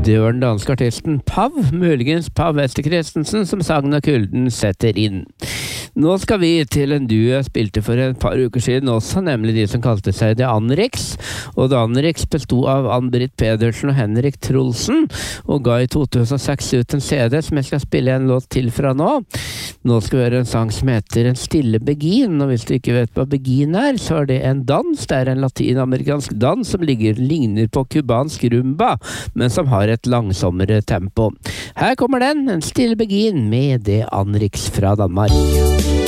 Det var den danske artisten Pav, muligens Pav Ester Christensen, som sang Når kulden setter inn. Nå skal vi til en duo jeg spilte for et par uker siden også, nemlig de som kalte seg The Anriks. Og The Anriks bestod av Ann-Britt Pedersen og Henrik Trolsen, og ga i 2006 ut en CD som jeg skal spille en låt til fra nå. Nå skal vi høre en sang som heter En stille begin, og hvis du ikke vet hva begin så er det en dans. Det er en latinamerikansk dans som ligner på kubansk rumba, men som har et langsommere tempo. Her kommer den, En stille begin med The Anriks fra Danmark.